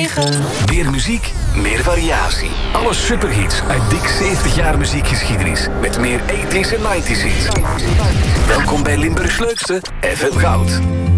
9. Meer muziek, meer variatie. Alle superhits uit dik 70 jaar muziekgeschiedenis. Met meer 80s en 90s hits. Welkom bij Limburgs leukste FM Goud.